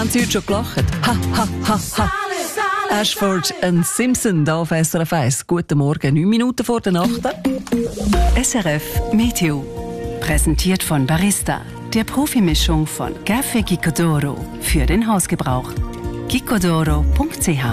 Haben Sie heute schon gelacht? Ha, ha, ha, ha. Ashford und Simpson da auf SRF 1. Guten Morgen, 9 Minuten vor der Nacht. SRF Meteo. Präsentiert von Barista, der Profimischung von Café Gicodoro für den Hausgebrauch. gicodoro.ch.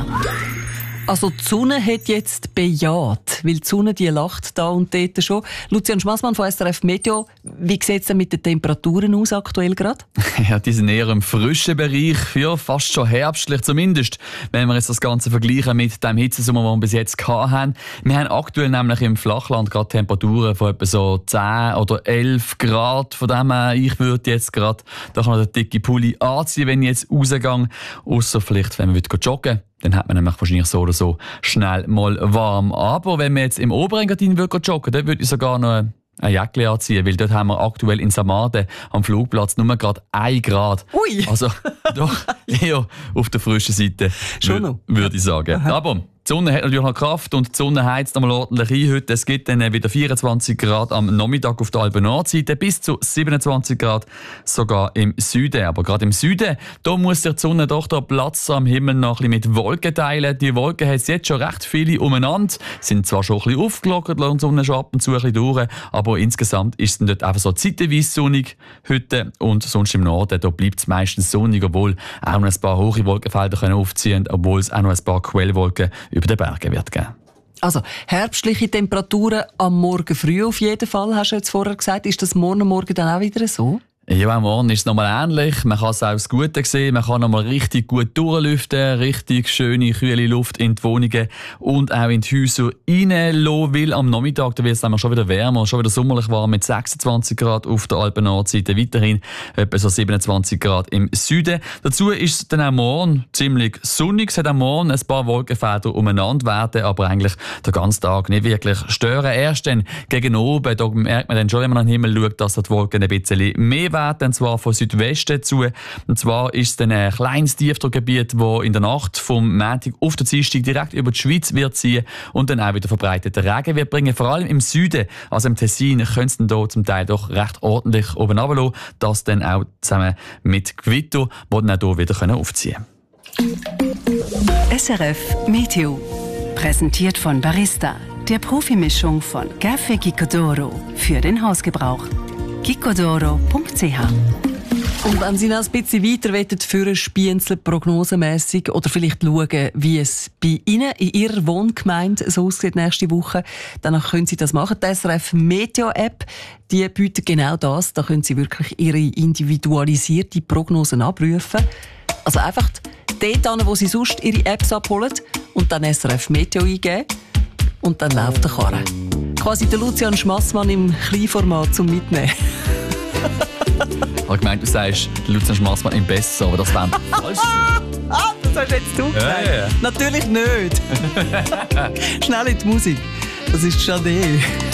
Also die Sonne hat jetzt bejaht, weil die Sonne die lacht da und dort schon. Lucian Schmassmann von SRF Meteo, wie sieht es denn mit den Temperaturen aus aktuell gerade? Ja, die sind eher im frischen Bereich, ja, fast schon herbstlich zumindest, wenn wir jetzt das Ganze vergleichen mit dem Hitzesommer, den wir bis jetzt hatten. Wir haben aktuell nämlich im Flachland gerade Temperaturen von etwa so 10 oder 11 Grad. Von dem her, ich würde jetzt gerade doch noch den dicken Pulli anziehen, wenn ich jetzt rausgehe. Ausser vielleicht, wenn man joggen will. Dann hat man nämlich wahrscheinlich so oder so schnell mal warm. Aber wenn man jetzt im Oberengadin joggen will, dann würde ich sogar noch eine Jacke anziehen, weil dort haben wir aktuell in Samarde am Flugplatz nur gerade 1 Grad. Ui! Also doch eher auf der frischen Seite, würde ich sagen. Aha. Aber die Sonne hat natürlich noch Kraft und die Sonne heizt einmal ordentlich ein heute. Es gibt dann wieder 24 Grad am Nachmittag auf der Alpen-Nordseite, bis zu 27 Grad sogar im Süden. Aber gerade im Süden, da muss sich die Sonne doch den Platz am Himmel noch ein bisschen mit Wolken teilen. Die Wolken hat es jetzt schon recht viele umeinander, sind zwar schon ein bisschen aufgelockert und die Sonne schon ab und zu ein bisschen durch, aber insgesamt ist es dann dort einfach so zeitweise sonnig heute und sonst im Norden, da bleibt es meistens sonnig, obwohl auch noch ein paar hohe Wolkenfelder aufziehen können, obwohl es auch noch ein paar Quellwolken über den Bergen wird geben. Also herbstliche Temperaturen am Morgen früh auf jeden Fall, hast du jetzt vorher gesagt. Ist das morgen dann auch wieder so? Ja, am Morgen ist es nochmal ähnlich. Man kann es auch das Gute sehen. Man kann nochmal richtig gut durchlüften, richtig schöne, kühle Luft in die Wohnungen und auch in die Häuser reinlassen, weil am Nachmittag da wird es dann schon wieder wärmer, schon wieder sommerlich warm mit 26 Grad auf der Alpen-Nordseite, weiterhin etwa so 27 Grad im Süden. Dazu ist es dann auch morgen ziemlich sonnig. Es hat auch morgen ein paar Wolkenfelder umeinander werden, aber eigentlich den ganzen Tag nicht wirklich stören. Erst dann gegen oben, da merkt man dann schon, wenn man an den Himmel schaut, dass die Wolken ein bisschen mehr werden, und zwar von Südwesten zu. Und zwar ist es dann ein kleines Tiefdruckgebiet, das in der Nacht vom Montag auf den Dienstag direkt über die Schweiz wird ziehen und dann auch wieder verbreiteten Regen wird bringen. Vor allem im Süden, also im Tessin, könnte es dann hier zum Teil doch recht ordentlich oben runterlassen. Das dann auch zusammen mit Gewitter, die dann auch hier wieder aufziehen können. SRF Meteo. Präsentiert von Barista, der Profimischung von Café Gicodoro für den Hausgebrauch. gicodoro.ch. Und wenn Sie noch ein bisschen weiter führen, spienzeln, prognosemässig oder vielleicht schauen, wie es bei Ihnen in Ihrer Wohngemeinde so aussieht nächste Woche, dann können Sie das machen. Die SRF Meteo-App, die bietet genau das. Da können Sie wirklich Ihre individualisierte Prognosen abrufen. Also einfach dort hin, wo Sie sonst Ihre Apps abholen und dann SRF Meteo eingeben und dann läuft der Karren. Quasi der Lucian Schmassmann im Kleinformat zum Mitnehmen. Ich habe gemeint, du sagst Lucian Schmassmann im Besser, aber das wäre falsch. Das hast jetzt du gesagt. Ja. Natürlich nicht. Schnell in die Musik. Das ist Chade.